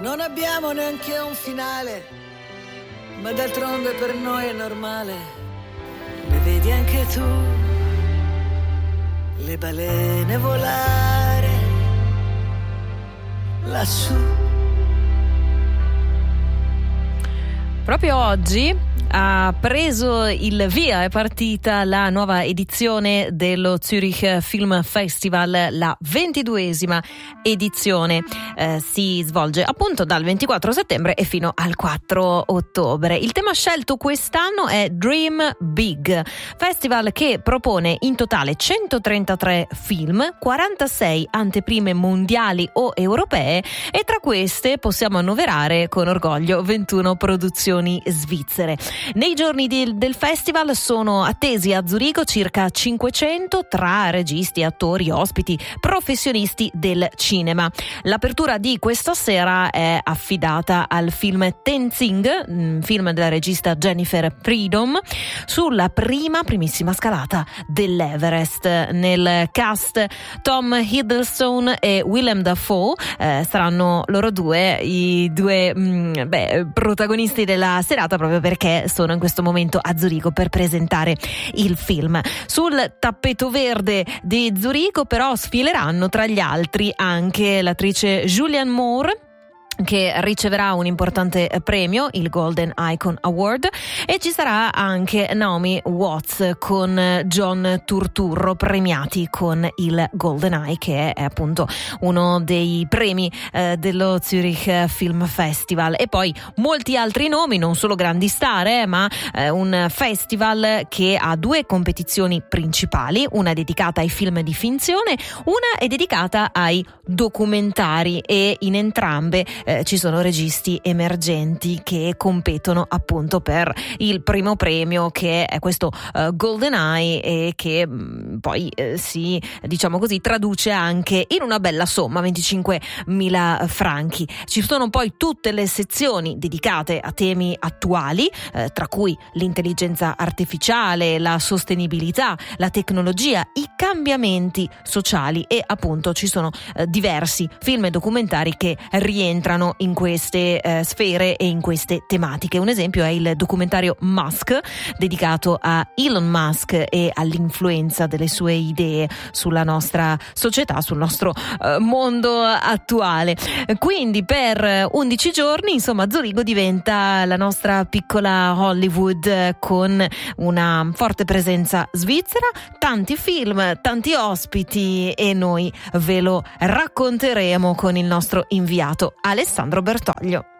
Non abbiamo neanche un finale, ma d'altronde per noi è normale. Le vedi anche tu, le balene volare lassù. Proprio oggi ha preso il via, è partita la nuova edizione dello Zurich Film Festival, la 22esima edizione. Si svolge appunto dal 24 settembre e fino al 4 ottobre. Il tema scelto quest'anno è Dream Big, festival che propone in totale 133 film, 46 anteprime mondiali o europee e tra queste possiamo annoverare con orgoglio 21 produzioni svizzere. Nei giorni del festival sono attesi a Zurigo circa 500 tra registi, attori, ospiti, professionisti del cinema. L'apertura di questa sera è affidata al film Tenzing, film della regista Jennifer Freedom, sulla primissima scalata dell'Everest. Nel cast Tom Hiddleston e Willem Dafoe saranno loro i due protagonisti della serata, proprio perché sono in questo momento a Zurigo per presentare il film. Sul tappeto verde di Zurigo però sfileranno tra gli altri anche l'attrice Julianne Moore, che riceverà un importante premio, il Golden Icon Award, e ci sarà anche Naomi Watts con John Turturro premiati con il Golden Eye, che è appunto uno dei premi dello Zurich Film Festival. E poi molti altri nomi, non solo grandi star, ma un festival che ha due competizioni principali, una è dedicata ai film di finzione, una è dedicata ai documentari, e in entrambe ci sono registi emergenti che competono appunto per il primo premio, che è questo Golden Eye, e che poi si, diciamo così, traduce anche in una bella somma, 25.000 franchi. Ci sono poi tutte le sezioni dedicate a temi attuali, tra cui l'intelligenza artificiale, la sostenibilità, la tecnologia, i cambiamenti sociali, e appunto ci sono diversi film e documentari che rientrano in queste sfere e in queste tematiche. Un esempio è il documentario Musk, dedicato a Elon Musk e all'influenza delle sue idee sulla nostra società, sul nostro mondo attuale. Quindi per 11 giorni, insomma, Zurigo diventa la nostra piccola Hollywood, con una forte presenza svizzera, tanti film, tanti ospiti, e noi ve lo racconteremo con il nostro inviato Alessandro Bertoglio.